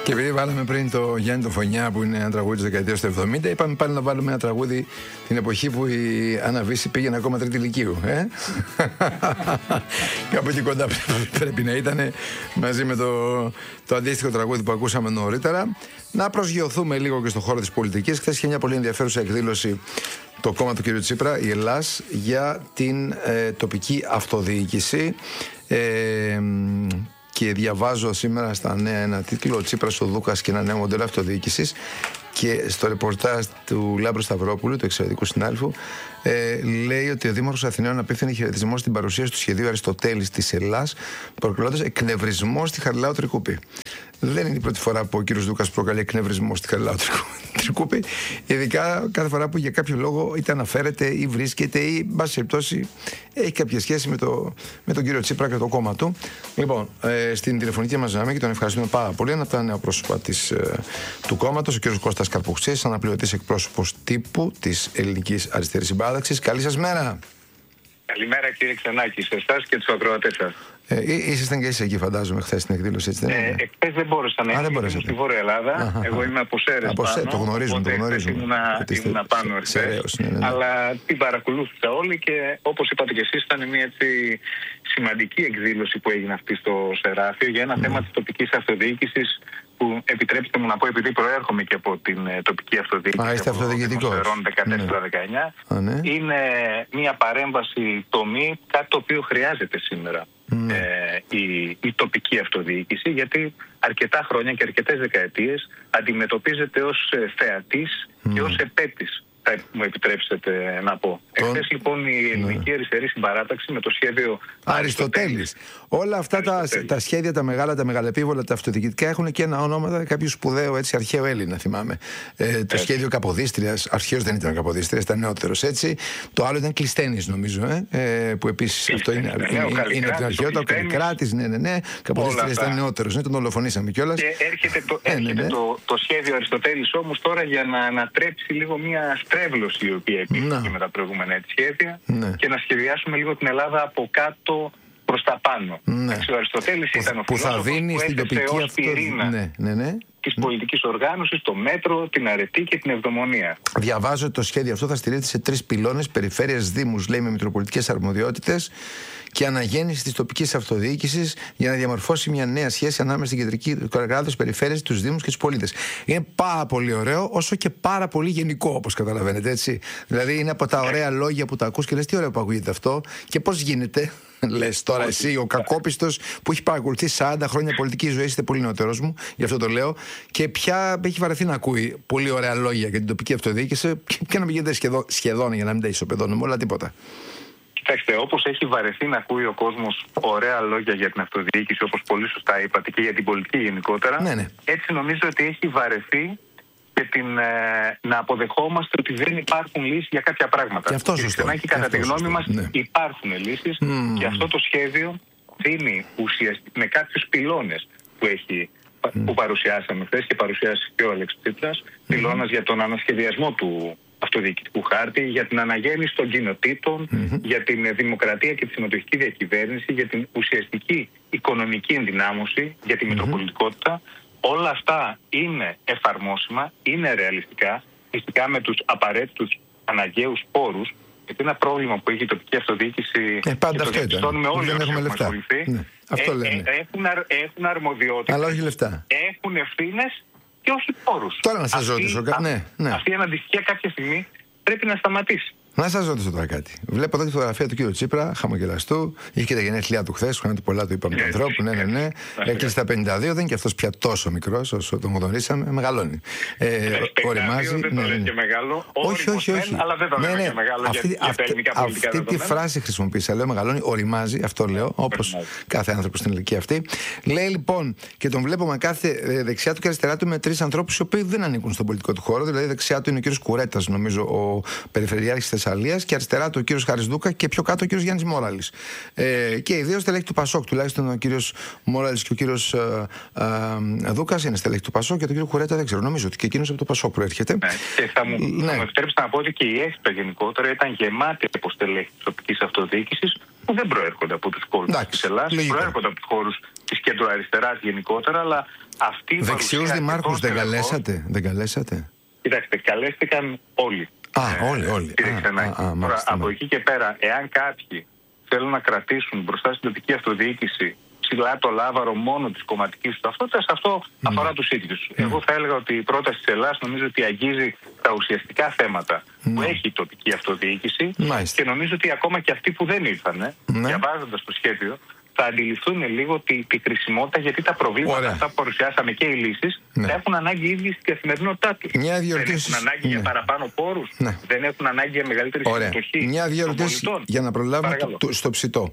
Και επειδή βάλαμε πριν το Γιάννη το Φωνιά, που είναι ένα τραγούδι της δεκαετίας του 70, είπαμε πάλι να βάλουμε ένα τραγούδι την εποχή που η Άννα Βύση πήγαινε ακόμα τρίτη ηλικίου. Κάπου εκεί κοντά πρέπει να ήταν, μαζί με το αντίστοιχο τραγούδι που ακούσαμε νωρίτερα. Να προσγειωθούμε λίγο και στον χώρο της πολιτικής. Χθες είχε μια πολύ ενδιαφέρουσα εκδήλωση το κόμμα του κ. Τσίπρα, η Ελλάς, για την τοπική αυτοδιοίκηση. Και διαβάζω σήμερα στα νέα ένα τίτλο: Ο Τσίπρας, ο Δούκας και ένα νέο μοντέλο αυτοδιοίκησης. Και στο ρεπορτάζ του Λάμπρου Σταυρόπουλου, του εξαιρετικού συνάδελφου, λέει ότι ο Δήμαρχος Αθηναίων απίθυνε χαιρετισμό στην παρουσίαση του σχεδίου Αριστοτέλης της Ελλάς, προκαλώντας εκνευρισμό στη Χαριλάου Τρικούπη. Δεν είναι η πρώτη φορά που ο κύριος Δούκας προκαλεί εκνευρισμό στη Χαριλάου Τρικούπη, ειδικά κάθε φορά που για κάποιο λόγο είτε αναφέρεται ή βρίσκεται ή, εν πάση περιπτώσει, έχει κάποια σχέση με τον κύριο Τσίπρα και το κόμμα του. Λοιπόν, στην τηλεφωνική μας γραμμή, και τον ευχαριστούμε πάρα πολύ, ένα από τα νέα πρόσωπα του κόμματος, ο κύριος Κώστας Καρποξής, αναπληρωτής εκπρόσωπος τύπου της Ελληνικής Αριστερής Συμπάραξης. Καλή σας μέρα. Καλημέρα κύριε Ξενάκη, σε εσάς και τους ακροατές σας. Ήσασταν και εσείς εκεί, φαντάζομαι, χθες στην εκδήλωση, έτσι δεν είναι? Εχθές δεν μπόρεσα να είμαι στη Βόρεια Ελλάδα. Εγώ είμαι από Σέρρες πάνω. Το γνωρίζουμε. Ήμουνα πάνω εχθές. Αλλά την παρακολούθησα όλη και όπως είπατε και εσείς, ήταν μια έτσι σημαντική εκδήλωση που έγινε αυτή στο Σεράφιο για ένα θέμα της τοπικής αυτοδιοίκησης, που επιτρέψτε μου να πω, επειδή προέρχομαι και από την τοπική αυτοδιοίκηση. Είστε αυτοδιοικητικός. 14-19. Ναι. Είναι μια παρέμβαση τομή, κάτι το οποίο χρειάζεται σήμερα η τοπική αυτοδιοίκηση, γιατί αρκετά χρόνια και αρκετές δεκαετίες αντιμετωπίζεται ως θεατής και ως επέτης, θα μου επιτρέψετε να πω. Εχθές λοιπόν η Ελληνική Αριστερή Συμπαράταξη με το σχέδιο Αριστοτέλης. Όλα αυτά τα σχέδια, τα μεγάλα, τα μεγαλεπίβολα, τα αυτοδιοικητικά, έχουν και ένα όνομα, κάποιο σπουδαίο, έτσι, αρχαίο Έλληνα, θυμάμαι. Το σχέδιο Καποδίστριας, αρχαίος δεν ήταν Καποδίστριας, ήταν νεότερος, έτσι. Το άλλο ήταν Κλεισθένης, νομίζω, που επίσης αυτό είναι από την αρχαιότητα. Ο Καλλικράτης, ναι. Καποδίστριας ήταν νεότερος, τον δολοφονήσαμε κιόλας. Και έρχεται το σχέδιο Αριστοτέλης όμως τώρα για να ανατρέψει λίγο μια στρέβλωση η οποία υπήρχε με τα προηγούμενα σχέδια και να σχεδιάσουμε λίγο την Ελλάδα από κάτω προς τα πάνω. Ο Αριστοτέλης ήταν ο φιλόσοφος που έθεσε ως πυρήνα της πολιτικής οργάνωσης το μέτρο, την αρετή και την ευδαιμονία. Διαβάζω ότι το σχέδιο αυτό θα στηρίζεται σε 3 πυλώνες: περιφέρειες, δήμους, λέει, με μητροπολιτικές αρμοδιότητες, και αναγέννηση της τοπικής αυτοδιοίκησης, για να διαμορφώσει μια νέα σχέση ανάμεσα στην κεντρική κράτος, περιφέρειες, τους δήμους και τους πολίτες. Είναι πάρα πολύ ωραίο, όσο και πάρα πολύ γενικό, όπως καταλαβαίνετε, έτσι. Δηλαδή είναι από τα ωραία λόγια που τα ακούς και λες, τι ωραίο που ακούγεται αυτό, και πώς γίνεται. Λες τώρα εσύ, ο κακόπιστος που έχει παρακολουθήσει 40 χρόνια πολιτική ζωή, είστε πολύ νεότερος μου, γι' αυτό το λέω, και πια έχει βαρεθεί να ακούει πολύ ωραία λόγια για την τοπική αυτοδιοίκηση, και να μην γίνεται σχεδόν, για να μην τα ισοπεδώνουμε όλα, τίποτα. Κοιτάξτε, όπως έχει βαρεθεί να ακούει ο κόσμος ωραία λόγια για την αυτοδιοίκηση, όπως πολύ σωστά είπατε, και για την πολιτική γενικότερα, έτσι νομίζω ότι έχει βαρεθεί και να αποδεχόμαστε ότι δεν υπάρχουν λύσεις για κάποια πράγματα. Και αυτό σωστό. Και κατά τη γνώμη μας υπάρχουν λύσεις, και αυτό το σχέδιο δίνει ουσιαστικά με κάποιους πυλώνες που παρουσιάσαμε χθες και παρουσιάσει και ο Αλέξης Τσίπρας, πυλώνας για τον ανασχεδιασμό του αυτοδιοικητικού χάρτη, για την αναγέννηση των κοινοτήτων, για την δημοκρατία και τη συμμετοχική διακυβέρνηση, για την ουσιαστική οικονομική ενδυνάμωση, για τη μητροπολιτικότητα. Όλα αυτά είναι εφαρμόσιμα, είναι ρεαλιστικά, φυσικά με τους απαραίτητους αναγκαίους πόρους, γιατί ένα πρόβλημα που έχει η τοπική αυτοδιοίκηση, πάντα και το διαπιστώνουμε όλοι όσοι έχουμε ασχοληθεί, έχουν αρμοδιότητα, αλλά όχι λεφτά. Έχουν ευθύνες και όχι πόρους. Τώρα να σας ρωτήσω. Αυτή η αναντιστοιχία κάποια στιγμή πρέπει να σταματήσει. Να σας ρωτήσω τώρα κάτι. Βλέπω εδώ τη φωτογραφία του κ. Τσίπρα, χαμογελαστού. Είχε και τα γενέθλιά του χθες, χρόνια του πολλά του είπαμε του ανθρώπου. Ναι. Έκλεισε τα 52, δεν είναι και αυτός πια τόσο μικρός όσο τον γνωρίσαμε. Μεγαλώνει. Οριμάζει. Δεν το λέει και μεγάλο. Όχι. Αλλά δεν το λέει και μεγάλο για τα ελληνικά πολιτικά δεδομένα. Αυτή τη φράση χρησιμοποίησα. Λέω μεγαλώνει, οριμάζει. Αυτό λέω, όπως κάθε άνθρωπο στην ηλικία αυτή. Λέει λοιπόν, και τον βλέπουμε κάθε δεξιά του και αριστερά του με 3 ανθρώπους οι οποίοι δεν ανήκουν στον πολιτικό του χώρο. Δηλαδή δεξιά του είναι ο κ. Κουρέτας, νομίζω, ο περιφερειάρχης Θεσσαλίας, και αριστερά του ο κύριος Χαρισδούκα, και πιο κάτω ο κύριος Γιάννης Μόραλης. Και οι δύο στελέχη του Πασόκ, τουλάχιστον ο κύριος Μόραλης και ο κύριος Δούκας είναι στελέχη του Πασόκ, και τον κύριο Κουρέτα δεν ξέρω. Νομίζω ότι και εκείνος από το Πασόκ προέρχεται. Και θα μου επιτρέψετε να πω ότι και η ΕΣΠΑ γενικότερα ήταν γεμάτη από στελέχη της τοπικής αυτοδιοίκησης που δεν προέρχονται από τους χώρους της Ελλάδας, προέρχονται από τους χώρους της κεντροαριστεράς γενικότερα, αλλά Δεξιούς δημάρχους δεν καλέσατε? Κοιτάξτε, καλέστηκαν όλοι. Όλοι. Τώρα, από εκεί και πέρα, εάν κάποιοι θέλουν να κρατήσουν μπροστά στην τοπική αυτοδιοίκηση ψηλά το λάβαρο μόνο της κομματικής ταυτότητας, αυτό αφορά τους ίδιους. Εγώ θα έλεγα ότι η πρόταση της Ελλάδας νομίζω ότι αγγίζει τα ουσιαστικά θέματα που έχει η τοπική αυτοδιοίκηση και νομίζω ότι ακόμα και αυτοί που δεν ήρθαν, διαβάζοντας το σχέδιο, θα αντιληφθούν λίγο τη χρησιμότητα, γιατί τα προβλήματα αυτά που παρουσιάσαμε και οι λύσεις έχουν ανάγκη οι ίδιοι στην καθημερινότητά τους. Δεν έχουν ανάγκη για παραπάνω πόρους, δεν έχουν ανάγκη για μεγαλύτερη συμμετοχή. Μια-δύο ερωτήσεις για να προλάβουμε στο ψητό.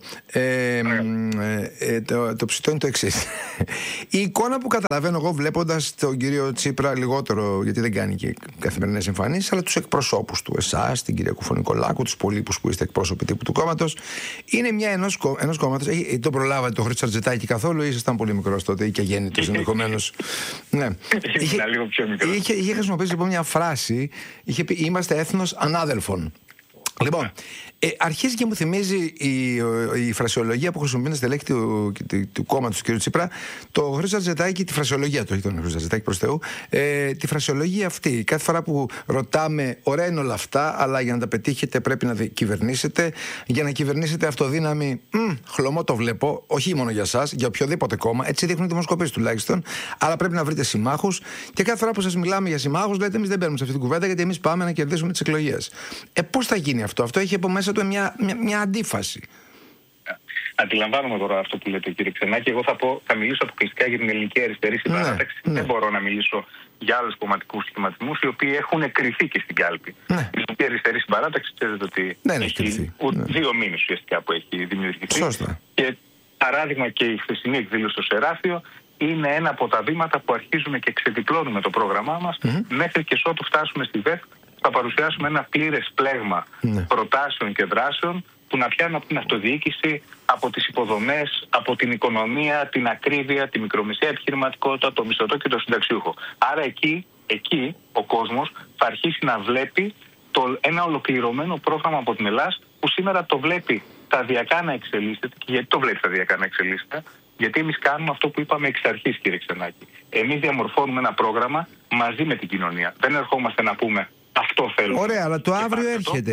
Το ψητό είναι το εξής. Η εικόνα που καταλαβαίνω εγώ βλέποντας τον κύριο Τσίπρα, λιγότερο γιατί δεν κάνει και καθημερινές εμφανίσεις, αλλά τους εκπροσώπους του, εσάς, την κυρία Κουφωνικολάκου, τους υπολείπους που είστε εκπρόσωποι τύπου του κόμματος, είναι μια ενός κόμματος. Το προλάβατε το Χρήστο Χατζητάκη καθόλου, ή ήσασταν πολύ μικρός τότε ή και γέννητος ενδεχομένως? Ναι. Είχε χρησιμοποιήσει λοιπόν μια φράση, είχε πει «Είμαστε έθνος ανάδελφων». Λοιπόν, αρχίζει και μου θυμίζει η φρασιολογία που χρησιμοποιεί στα στελέχη του κόμματος του κ. Τσίπρα, το Χρήστο Χατζητάκη, τη φρασιολογία του, όχι τον Χρήστο Χατζητάκη προς Θεού, τη φρασιολογία αυτή. Κάθε φορά που ρωτάμε, ωραία είναι όλα αυτά, αλλά για να τα πετύχετε πρέπει να κυβερνήσετε. Για να κυβερνήσετε αυτοδύναμη, χλωμό το βλέπω, όχι μόνο για εσάς, για οποιοδήποτε κόμμα, έτσι δείχνουν οι δημοσκοπήσεις τουλάχιστον, αλλά πρέπει να βρείτε συμμάχους. Και κάθε φορά που σας μιλάμε για συμμάχους, λέτε εμείς δεν παίρνουμε σε αυτή την κουβέντα, γιατί εμείς πάμε να κερδίσουμε τις εκλογές. Πώς θα γίνει αυτό? Αυτό έχει από μέσα του μια αντίφαση. Αντιλαμβάνομαι τώρα αυτό που λέτε, κύριε Ξενάκη. Εγώ θα μιλήσω αποκλειστικά για την ελληνική αριστερή συμπαράταξη. Δεν μπορώ να μιλήσω για άλλους κομματικούς σχηματισμούς οι οποίοι έχουν κρυφθεί και στην κάλπη. Η ελληνική αριστερή συμπαράταξη, ξέρετε ότι έχει 2 μήνες ουσιαστικά που έχει δημιουργηθεί. Σωστά. Και παράδειγμα και η χθεσινή εκδήλωση στο Σεράφιο είναι ένα από τα βήματα που αρχίζουμε και ξεδιπλώνουμε το πρόγραμμά μας μέχρι και ότου φτάσουμε στη ΒΕΘ. Θα παρουσιάσουμε ένα πλήρες πλέγμα προτάσεων και δράσεων που να πιάνουν από την αυτοδιοίκηση, από τις υποδομές, από την οικονομία, την ακρίβεια, τη μικρομεσαία επιχειρηματικότητα, το μισθωτό και το συνταξιούχο. Άρα εκεί ο κόσμος θα αρχίσει να βλέπει ένα ολοκληρωμένο πρόγραμμα από την Ελλάδα που σήμερα το βλέπει σταδιακά να εξελίσσεται. Και γιατί το βλέπει σταδιακά να εξελίσσεται? Γιατί εμείς κάνουμε αυτό που είπαμε εξ αρχής, κύριε Ξενάκη. Εμείς διαμορφώνουμε ένα πρόγραμμα μαζί με την κοινωνία. Δεν ερχόμαστε να πούμε αυτό θέλουμε. Ωραία, αλλά το αύριο έρχεται.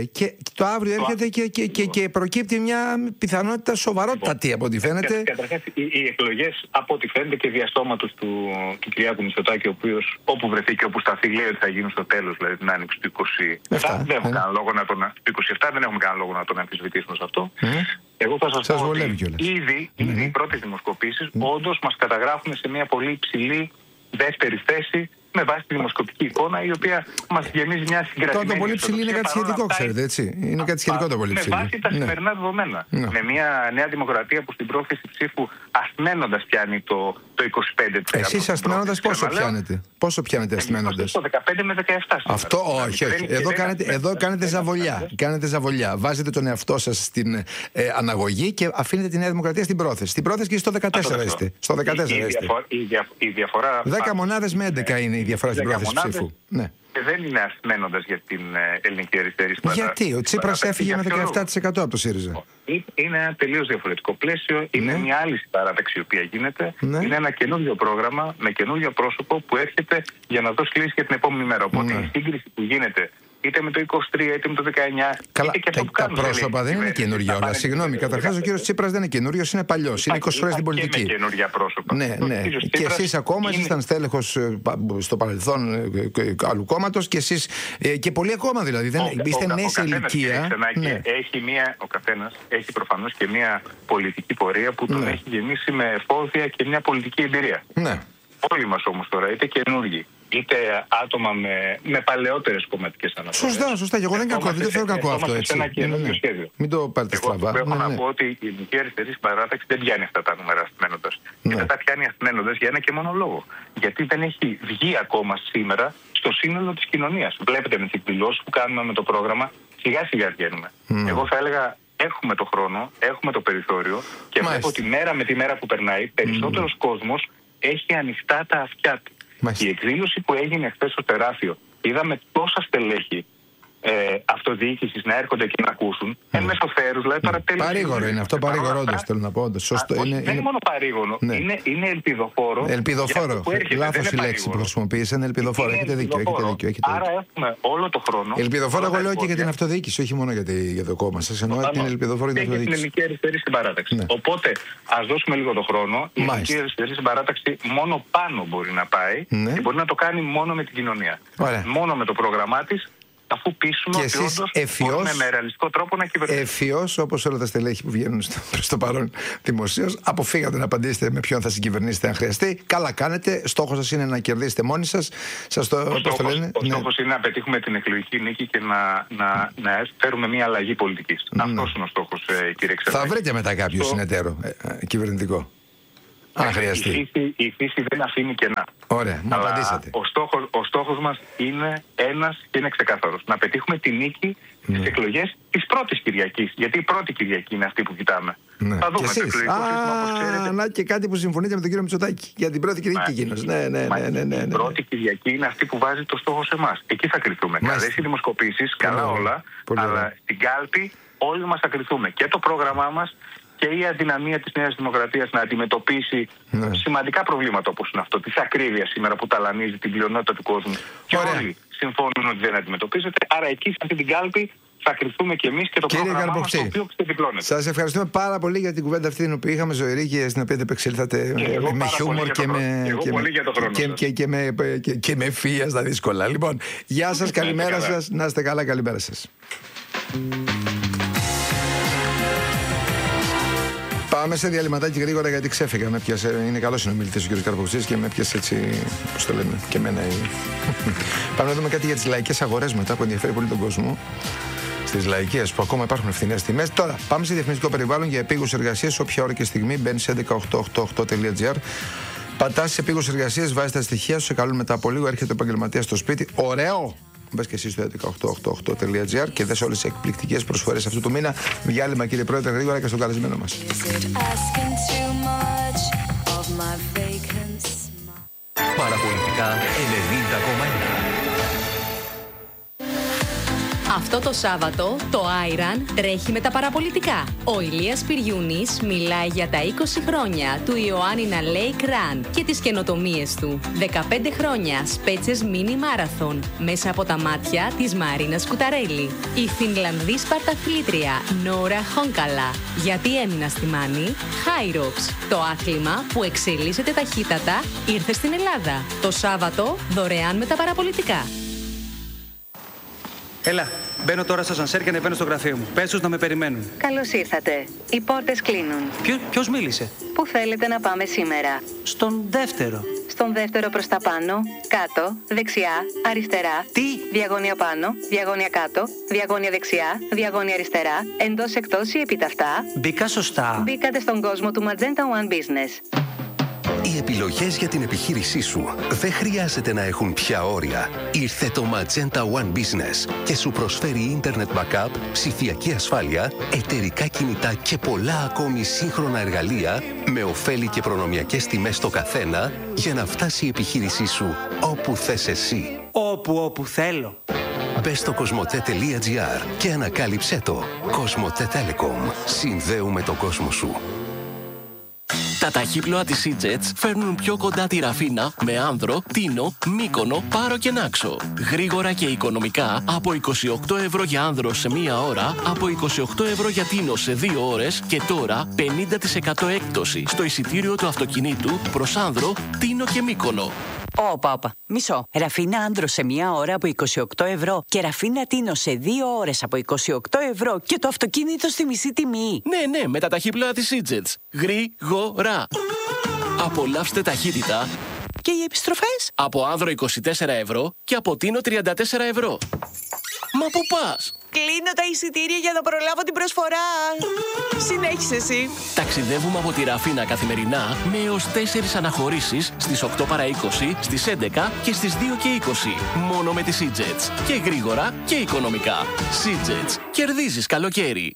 Και προκύπτει μια πιθανότητα σοβαρότατη από ό,τι φαίνεται. Καταρχάς, οι εκλογές, από ό,τι φαίνεται και διαστόματος του Κυριάκου Μητσοτάκη, ο οποίος όπου βρεθεί και όπου σταθεί, λέει ότι θα γίνουν στο τέλος, δηλαδή την άνοιξη του 27. Δεν έχουμε κανένα λόγο να τον αμφισβητήσουμε σε αυτό. Εγώ θα σας πω ότι ήδη οι πρώτες δημοσκοπήσεις όντως μας καταγράφουν σε μια πολύ υψηλή δεύτερη θέση, με βάση τη δημοσκοπική εικόνα, η οποία μας γεμίζει μια συγκρατημένη. Το πολύ ψηλή είναι κάτι σχετικό, ξέρετε, έτσι. Είναι κάτι σχετικό το πολύ ψηλή. Με βάση τα σημερινά δεδομένα. Με μια Νέα Δημοκρατία που στην πρόθεση ψήφου ασθμένοντας πιάνει το 25%. Εσείς ασθμένοντας πόσο πιάνετε ασθμένοντας? Το 15 με 17%. Αυτό όχι. Εδώ κάνετε ζαβολιά. Κάνετε ζαβολιά. Βάζετε τον εαυτό σας στην αναγωγή και αφήνετε τη Νέα Δημοκρατία στην πρόθεση. Στην πρόθεση και στο 14 είστε. Στο 14 είστε. Η διαφορά. 10 μονάδες με 11 είναι η διαφορά στην πρόθεση ψήφου. Ναι. Δεν είναι ασθμένοντας για την ελληνική αριστερή συμπαράταξη. Γιατί? Ο Τσίπρας έφυγε με 17% από το ΣΥΡΙΖΑ. Είναι ένα τελείως διαφορετικό πλαίσιο. Είναι μια άλλη συμπαράταξη η οποία γίνεται. Είναι ένα καινούριο πρόγραμμα με καινούριο πρόσωπο που έρχεται για να δώσει λύση για την επόμενη μέρα. Οπότε η σύγκριση που γίνεται είτε με το 23 είτε με το 19. Καλά, τα πρόσωπα δεν είναι καινούργια όλα. Συγγνώμη, καταρχάς ο κύριος Τσίπρας δεν είναι καινούριος, είναι παλιός. Είναι 20 χρόνια στην πολιτική. Είναι καινούργια πρόσωπα. Ναι. Και εσείς ακόμα ήσασταν στέλεχος στο παρελθόν άλλου κόμματος και εσείς και πολλοί ακόμα δηλαδή. Είστε νέοι σε ηλικία. Ο καθένας έχει προφανώς και μια πολιτική πορεία που τον έχει γεμίσει με εφόδια και μια πολιτική εμπειρία. Όλοι μας όμως τώρα είτε καινούργοι, είτε άτομα με παλαιότερες κομματικές αναφορές. Σωστά. Και εγώ δεν το θεωρώ κακό αυτό, έτσι. Μην το πάρετε στραβά. Εγώ έχω να πω ότι η ελληνική αριστερή συμπαράταξη δεν πιάνει αυτά τα νούμερα ασθμένοντας. Και δεν τα πιάνει ασθμένοντας για ένα και μόνο λόγο. Γιατί δεν έχει βγει ακόμα σήμερα στο σύνολο της κοινωνίας. Βλέπετε με τις εκδηλώσεις που κάνουμε με το πρόγραμμα, σιγά-σιγά βγαίνουμε. Εγώ θα έλεγα, έχουμε το χρόνο, έχουμε το περιθώριο και βλέπω ότι μέρα με τη μέρα που περνάει, περισσότερος κόσμος έχει ανοιχτά τα αυτιά του. Η εκδήλωση που έγινε χθες στο Τεράστιο, είδαμε τόσα στελέχη αυτοδιοίκησης να έρχονται και να ακούσουν. Εν μέσω θέρους, δηλαδή παρατέλειες. Παρήγορο είναι αυτό, παρήγορο όντως θέλω να πω. Σωστό. Δεν είναι μόνο παρήγορο, είναι ελπιδοφόρο. Ελπιδοφόρο. Λάθος η λέξη που χρησιμοποιείς, είναι ελπιδοφόρο. Έχετε δίκιο. Άρα έχουμε όλο το χρόνο. Ελπιδοφόρο, εγώ λέω και για την αυτοδιοίκηση, όχι μόνο για το κόμμα σας. Εννοώ την ελπιδοφόρο για την αυτοδιοίκηση. Και την ελληνική αριστερή στην παράταξη. Οπότε ας δώσουμε λίγο το χρόνο. Η ελληνική αριστερή στην παράταξη μόνο πάνω μπορεί να πάει και μπορεί να το κάνει μόνο με την κοινωνία. Μόνο με το πρόγραμμά της. Αφού πείσουμε ότι όντως μπορούμε με ρεαλιστικό τρόπο να κυβερνήσουμε. Ευφυώς, όπως όλα τα στελέχη που βγαίνουν προς το παρόν δημοσίως, αποφύγατε να απαντήσετε με ποιον θα συγκυβερνήσετε αν χρειαστεί. Καλά κάνετε. Στόχος σας είναι να κερδίσετε μόνοι σας. Ο στόχος είναι να πετύχουμε την εκλογική νίκη και να φέρουμε μια αλλαγή πολιτικής. Αυτός είναι ο στόχος, κύριε Ξερβάκη. Θα βρείτε μετά κάποιο συνεταίρο κυβερνητικό. Αν χρειαστεί. Η φύση δεν αφήνει κενά. Ωραία, να απαντήσατε. Ο στόχος μας είναι ένας και είναι ξεκάθαρος. Να πετύχουμε τη νίκη στις εκλογές της πρώτης Κυριακής. Γιατί η πρώτη Κυριακή είναι αυτή που κοιτάμε. Θα δούμε το εκλογικό σύστημα, όπως ξέρετε. Να και κάτι που συμφωνείτε με τον κύριο Μητσοτάκη. Για την πρώτη Κυριακή εκείνος. Η πρώτη Κυριακή είναι αυτή που βάζει το στόχο σε εμάς. Εκεί θα κρυθούμε. Καλές οι δημοσκοπήσεις, καλά όλα. Αλλά στην κάλπη όλοι μας θα κρυθούμε. Και το πρόγραμμά μας και η αδυναμία της Νέας Δημοκρατίας να αντιμετωπίσει σημαντικά προβλήματα όπως είναι αυτό, της ακρίβειας σήμερα που ταλανίζει την πλειονότητα του κόσμου. Και όλοι συμφωνούν ότι δεν αντιμετωπίζεται. Άρα εκεί σε αυτή την κάλπη θα κρυφθούμε κι εμείς και το πρόγραμμά μας το οποίο ξεδιπλώνεται. Σας ευχαριστούμε πάρα πολύ για την κουβέντα αυτή την οποία είχαμε ζωηρή και στην οποία επεξελθάτε με χιούμορ και με ευθεία στα δύσκολα. Λοιπόν, γεια σας, καλημέρα σας, να είστε καλά, καλημέρα σας. Πάμε σε διαλυματάκι γρήγορα γιατί ξέφυγα. Είναι καλός συνομιλητής ο κ. Καρποξής και με πιάσε έτσι, πώς το λέμε, και εμένα. Πάμε να δούμε κάτι για τις λαϊκές αγορές μετά που ενδιαφέρει πολύ τον κόσμο. Στις λαϊκές που ακόμα υπάρχουν φθηνές τιμές. Τώρα πάμε σε διαφημιστικό περιβάλλον για επίγους εργασίες. Όποια ώρα και στιγμή μπαίνει σε 11888.gr. Πατάς σε επίγους εργασίες, βάζεις τα στοιχεία σου, σε καλούν μετά από λίγο. Έρχεται ο επαγγελματίας στο σπίτι. Ωραίο! Μπες και εσύ στο 11888.gr και δες όλες τις εκπληκτικές προσφορές αυτού του μήνα. Διάλειμμα, κύριε Πρόεδρε, γρήγορα και στον καλεσμένο μας. Παραπολιτικά 90,1. Αυτό το Σάββατο το Άιραν τρέχει με τα παραπολιτικά. Ο Ηλίας Πυριούνης μιλάει για τα 20 χρόνια του Ιωάννινα Lake Run και τις καινοτομίες του. 15 χρόνια Σπέτσες Mini Marathon μέσα από τα μάτια της Μαρίνας Κουταρέλη. Η Φινλανδή σπαρταθλήτρια Νόρα Χόνκαλα. Γιατί έμεινα στη Μάνη. Hyrox, το άθλημα που εξελίσσεται ταχύτατα, ήρθε στην Ελλάδα. Το Σάββατο δωρεάν με τα παραπολιτικά. Έλα, μπαίνω τώρα στο σανσέρ και ανεβαίνω στο γραφείο μου. Πες τους να με περιμένουν. Καλώς ήρθατε. Οι πόρτες κλείνουν. Ποιος μίλησε? Πού θέλετε να πάμε σήμερα? Στον δεύτερο. Στον δεύτερο προς τα πάνω, κάτω, δεξιά, αριστερά. Τι? Διαγώνια πάνω, διαγώνια κάτω, διαγώνια δεξιά, διαγώνια αριστερά, εντός εκτός ή επίταυτα. Μπήκα σωστά. Μπήκατε στον κόσμο του Magenta One Business. Οι επιλογές για την επιχείρησή σου δεν χρειάζεται να έχουν πια όρια. Ήρθε το Magenta One Business και σου προσφέρει Internet Backup, ψηφιακή ασφάλεια, εταιρικά κινητά και πολλά ακόμη σύγχρονα εργαλεία με ωφέλη και προνομιακές τιμές στο καθένα για να φτάσει η επιχείρησή σου όπου θες εσύ. Όπου θέλω. Μπες στο cosmote.gr και ανακάλυψέ το. Cosmote Telecom. Συνδέουμε τον κόσμο σου. Τα ταχύπλοα της EasyJet φέρνουν πιο κοντά τη Ραφίνα με Άνδρο, Τίνο, Μύκονο, Πάρο και Νάξο. Γρήγορα και οικονομικά από 28 ευρώ για Άνδρο σε μία ώρα, από 28 ευρώ για Τίνο σε 2 ώρες και τώρα 50% έκπτωση στο εισιτήριο του αυτοκινήτου προς Άνδρο, Τίνο και Μύκονο. Όπα. Μισό. Ραφίνα Άνδρο σε 1 ώρα από 28 ευρώ και Ραφίνα Τίνο σε 2 ώρες από 28 ευρώ και το αυτοκίνητο στη μισή τιμή. Ναι, με τα ταχύπλοα της EasyJet. Γρήγορα. Απολαύστε ταχύτητα. Και οι επιστροφές? Από Άνδρο 24 ευρώ και από Τίνο 34 ευρώ. Μα πού πας? Κλείνω τα εισιτήρια για να προλάβω την προσφορά. Συνέχισε εσύ. Ταξιδεύουμε από τη Ραφίνα καθημερινά με έως 4 αναχωρήσεις στις 8 παρά 20, στις 11 και στις 2 και 20. Μόνο με τις EasyJet. Και γρήγορα και οικονομικά. EasyJet. Κερδίζεις καλοκαίρι.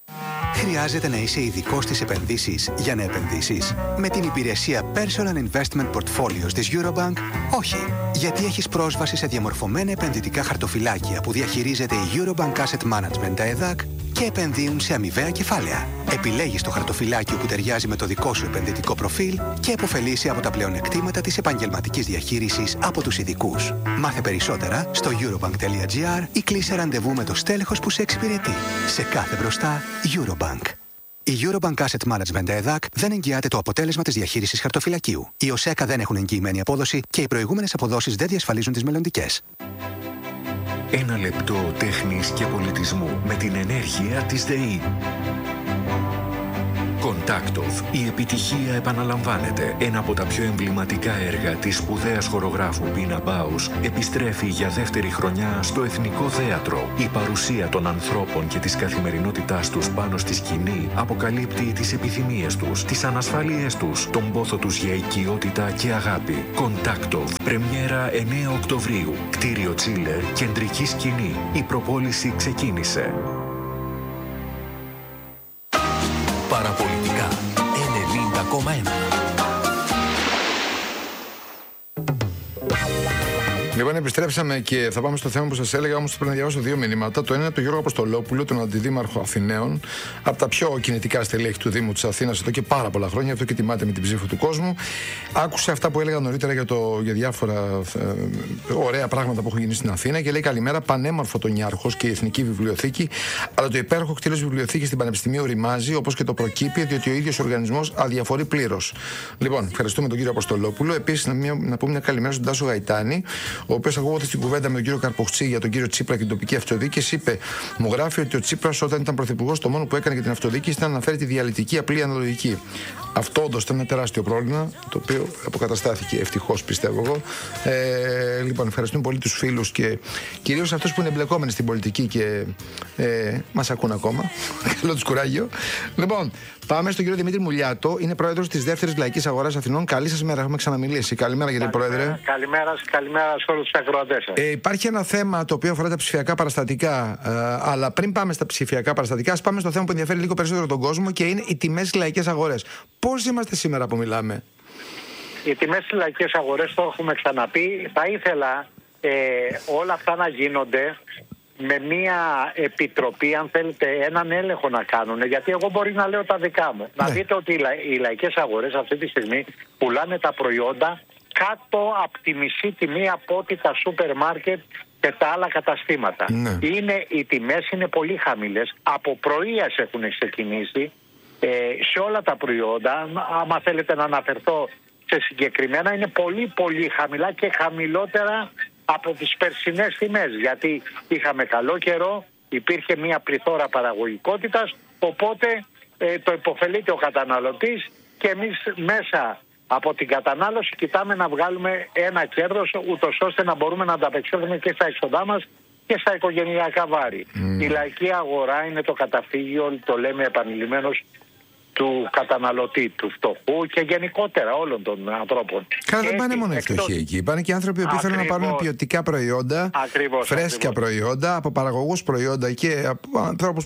Χρειάζεται να είσαι ειδικός στις επενδύσεις για να επενδύσεις? Με την υπηρεσία Personal Investment Portfolios της Eurobank, όχι. Γιατί έχεις πρόσβαση σε διαμορφωμένα επενδυτικά χαρτοφυλάκια που διαχειρίζεται η Eurobank Asset Management ΕΔΑΚ και επενδύουν σε αμοιβαία κεφάλαια. Επιλέγεις το χαρτοφυλάκιο που ταιριάζει με το δικό σου επενδυτικό προφίλ και επωφελείσαι από τα πλεονεκτήματα της επαγγελματικής διαχείρισης από τους ειδικούς. Μάθε περισσότερα στο eurobank.gr ή κλείσε ραντεβού με το στέλεχος που σε εξυπηρετεί. Σε κάθε μπροστά, Eurobank. Η Eurobank Asset Management ΕΔΑΚ δεν εγγυάται το αποτέλεσμα της διαχείρισης χαρτοφυλακίου. Οι ΟΣΕΚΑ δεν έχουν εγγυημένη απόδοση και οι προηγούμενες αποδόσεις δεν διασφαλίζουν τις μελλοντικές. Ένα λεπτό τέχνης και πολιτισμού με την ενέργεια της ΔΕΗ. Κοντάκτοφ, η επιτυχία επαναλαμβάνεται. Ένα από τα πιο εμβληματικά έργα της σπουδαίας χορογράφου Πίνα Μπάους επιστρέφει για δεύτερη χρονιά στο Εθνικό Θέατρο. Η παρουσία των ανθρώπων και της καθημερινότητάς τους πάνω στη σκηνή αποκαλύπτει τις επιθυμίες τους, τις ανασφάλειές τους, τον πόθο τους για οικειότητα και αγάπη. Κοντάκτοφ, πρεμιέρα 9 Οκτωβρίου. Κτίριο Τσίλερ, κεντρική σκηνή. Η προπόληση ξεκίνησε. Παραπολιτικά 90,1. Λοιπόν, επιστρέψαμε και θα πάμε στο θέμα που σας έλεγα, όμως πρέπει να διαβάσω δύο μηνύματα. Το ένα είναι από τον Γιώργο Αποστολόπουλο, τον αντιδήμαρχο Αθηναίων, από τα πιο κινητικά στελέχη του Δήμου της Αθήνας εδώ και πάρα πολλά χρόνια, αυτό και τιμάται με την ψήφο του κόσμου. Άκουσε αυτά που έλεγα νωρίτερα για διάφορα ωραία πράγματα που έχουν γίνει στην Αθήνα και λέει: καλημέρα, πανέμορφο τον Νιάρχος και η Εθνική Βιβλιοθήκη, αλλά το υπέροχο κτίριο της Βιβλιοθήκης στην Πανεπιστημίου ρημάζει, όπως και το προκύπη, διότι ο ίδιος ο οργανισμός αδιαφορεί πλήρως. Λοιπόν, ευχαριστούμε τον κύριο Αποστολόπουλο. Επίσης, να πούμε μια καλημέρα στον Τάσο Γαϊτάνη, ο οποίος ακούγοντας την κουβέντα με τον κύριο Καρποχτσή για τον κύριο Τσίπρα και την τοπική αυτοδιοίκηση, είπε: μου γράφει ότι ο Τσίπρας όταν ήταν πρωθυπουργός το μόνο που έκανε για την αυτοδιοίκηση ήταν να αναφέρει τη διαλυτική απλή αναλογική. Αυτό όντως ήταν ένα τεράστιο πρόβλημα, το οποίο αποκαταστάθηκε ευτυχώς, πιστεύω εγώ. Λοιπόν, ευχαριστούμε πολύ τους φίλους και κυρίως αυτούς που είναι εμπλεκόμενοι στην πολιτική και μας ακούν ακόμα. Καλό τους κουράγιο. Λοιπόν, πάμε στον κύριο Δημήτρη Μουλιάτο, είναι πρόεδρος της Δεύτερης Λαϊκής Αγοράς Αθηνών. Καλή σας μέρα, έχουμε ξαναμιλήσει. Καλημέρα, κύριε Πρόεδρε. Καλημέρα σε όλους τους ακροατές σας. Υπάρχει ένα θέμα το οποίο αφορά τα ψηφιακά παραστατικά, αλλά πριν πάμε στα ψηφιακά παραστατικά, ας πάμε στο θέμα που ενδιαφέρει λίγο περισσότερο τον κόσμο και είναι οι τιμές στις λαϊκές αγορές. Πώς είμαστε σήμερα που μιλάμε? Οι τιμές στις λαϊκές αγορές, το έχουμε ξαναπεί. Θα ήθελα όλα αυτά να γίνονται με μια επιτροπή, αν θέλετε, έναν έλεγχο να κάνουν. Γιατί εγώ μπορεί να λέω τα δικά μου. Ναι. Να δείτε ότι οι λαϊκές αγορές αυτή τη στιγμή πουλάνε τα προϊόντα κάτω από τη μισή τιμή από ότι τα σούπερ μάρκετ και τα άλλα καταστήματα. Ναι. Οι τιμές είναι πολύ χαμηλές. Από πρωίας έχουν ξεκινήσει σε όλα τα προϊόντα. Άμα θέλετε να αναφερθώ σε συγκεκριμένα, είναι πολύ πολύ χαμηλά και χαμηλότερα από τις περσινές τιμές. Γιατί είχαμε καλό καιρό, υπήρχε μια πληθώρα παραγωγικότητας, οπότε το υποφελείται ο καταναλωτής και εμείς μέσα από την κατανάλωση κοιτάμε να βγάλουμε ένα κέρδος, ούτως ώστε να μπορούμε να ανταπεξέλθουμε και στα έξοδά μας και στα οικογενειακά βάρη. Η λαϊκή αγορά είναι το καταφύγιο, το λέμε επανειλημμένως, του καταναλωτή, του φτωχού και γενικότερα όλων των ανθρώπων. Καλά, δεν πάνε μόνο οι φτωχοί εκεί. Πάνε και άνθρωποι που θέλουν να πάρουν ποιοτικά προϊόντα, φρέσκια προϊόντα, από παραγωγούς προϊόντα και από ανθρώπους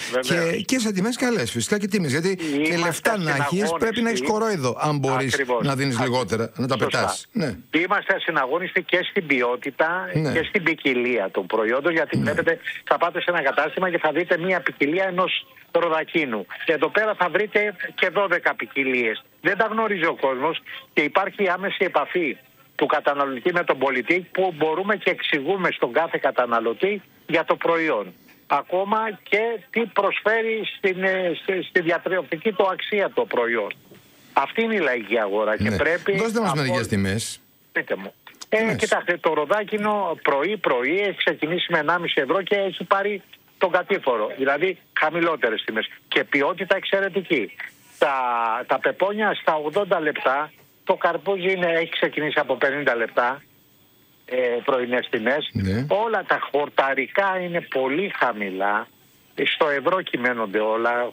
και σε τιμές καλές, φυσικά και τιμές. Γιατί και λεφτά να έχεις, πρέπει να έχεις κορόιδο, αν μπορείς να δίνεις λιγότερα, να τα πετάς. Ναι. Είμαστε ασυναγώνιστοι και στην ποιότητα και στην ποικιλία των προϊόντων, γιατί βλέπετε, θα πάτε σε ένα κατάστημα και θα δείτε μια ποικιλία ενός ροδακίνου. Εδώ πέρα θα βρείτε και 12 ποικιλίες. Δεν τα γνωρίζει ο κόσμος και υπάρχει άμεση επαφή του καταναλωτή με τον πολιτή, που μπορούμε και εξηγούμε στον κάθε καταναλωτή για το προϊόν. Ακόμα και τι προσφέρει στη διατροφική του αξία το προϊόν. Αυτή είναι η λαϊκή αγορά και πρέπει... Δώστε μας μερικές τιμές. Πείτε μου. Κοιτάξτε, το ροδάκινο πρωί έχει ξεκινήσει με 1,5 ευρώ και έχει πάρει τον κατήφορο, δηλαδή χαμηλότερες τιμές και ποιότητα εξαιρετική. Τα πεπόνια στα 80 λεπτά, το καρπούζι έχει ξεκινήσει από 50 λεπτά πρωινές τιμές. Ναι. Όλα τα χορταρικά είναι πολύ χαμηλά, στο ευρώ κυμαίνονται όλα,